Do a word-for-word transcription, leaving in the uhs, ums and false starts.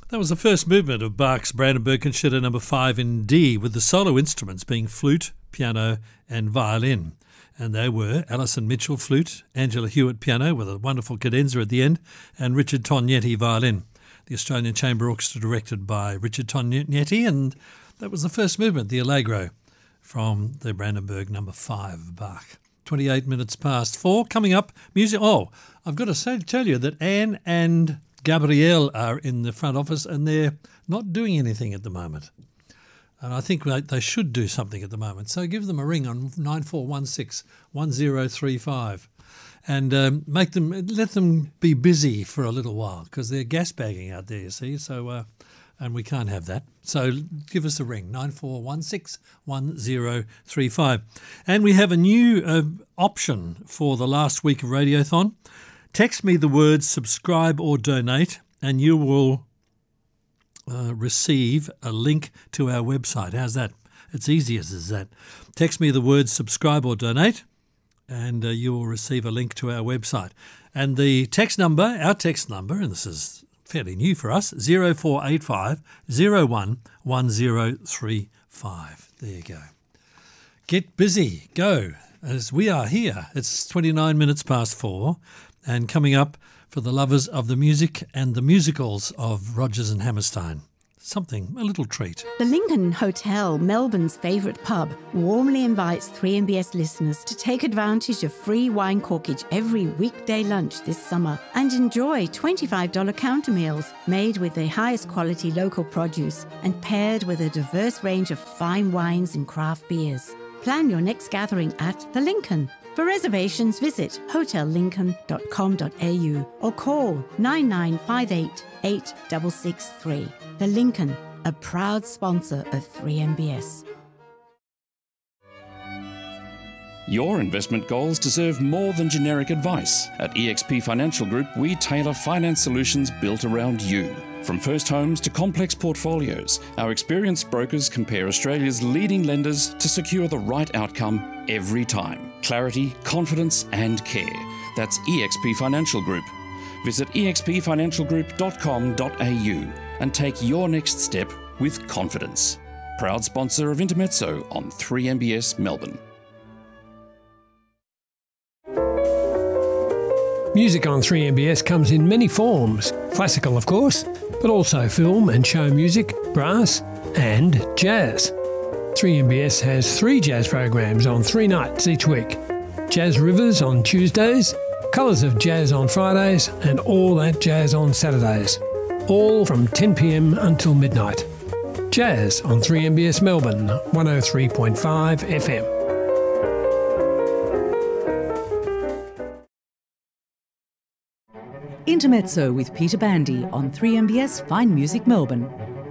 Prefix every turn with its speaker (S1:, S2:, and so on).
S1: That was the first movement of Bach's Brandenburg Concerto number five in D, with the solo instruments being flute, piano and violin. And they were Alison Mitchell, flute, Angela Hewitt, piano, with a wonderful cadenza at the end, and Richard Tognetti, violin. The Australian Chamber Orchestra directed by Richard Tognetti, and that was the first movement, the Allegro, from the Brandenburg number five of Bach. twenty-eight minutes past four. Coming up, music. Oh, I've got to say, tell you that Anne and Gabrielle are in the front office and they're not doing anything at the moment. And I think they should do something at the moment. So give them a ring on nine four one six, one zero three five and um, make them let them be busy for a little while, because they're gas bagging out there, you see. So uh, and we can't have that. So give us a ring, nine four one six, one zero three five. And we have a new uh, option for the last week of Radiothon. Text me the words subscribe or donate and you will uh, receive a link to our website. How's that? It's easy as that. Text me the words subscribe or donate and uh, you will receive a link to our website. And the text number, our text number, and this is fairly new for us, zero four eight five, zero one, one zero three five. There you go. Get busy. Go. As we are here. It's twenty-nine minutes past four. And coming up, for the lovers of the music and the musicals of Rodgers and Hammerstein. Something, a little treat.
S2: The Lincoln Hotel, Melbourne's favourite pub, warmly invites three M B S listeners to take advantage of free wine corkage every weekday lunch this summer and enjoy twenty-five dollars counter meals made with the highest quality local produce and paired with a diverse range of fine wines and craft beers. Plan your next gathering at The Lincoln. For reservations, visit hotel lincoln dot com dot a u or call nine nine five eight, eight six six three. The Lincoln, a proud sponsor of three M B S.
S3: Your investment goals deserve more than generic advice. At E X P Financial Group, we tailor finance solutions built around you. From first homes to complex portfolios, our experienced brokers compare Australia's leading lenders to secure the right outcome every time. Clarity, confidence and care. That's E X P Financial Group. Visit e x p financial group dot com dot a u and take your next step with confidence. Proud sponsor of Intermezzo on three M B S Melbourne.
S4: Music on three M B S comes in many forms. Classical, of course, but also film and show music, brass and jazz. three M B S has three jazz programs on three nights each week. Jazz Rivers on Tuesdays, Colours of Jazz on Fridays and All That Jazz on Saturdays. All from ten p m until midnight. Jazz on three M B S Melbourne, one oh three point five F M.
S5: Intermezzo with Peter Bandy on three M B S Fine Music Melbourne.